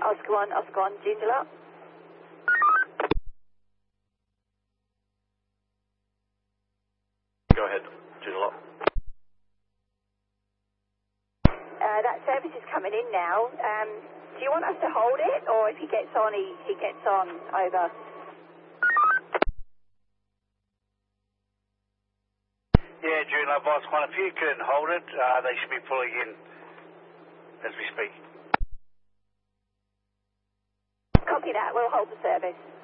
Oscar 1, Ginger Lot. Go ahead, Ginger Lot. That service is coming in now. Do you want us to hold it, or if he gets on, he gets on? Over. Yeah, Juno, Boss 1, if you can hold it, they should be pulling in as we speak. Copy that, we'll hold the service.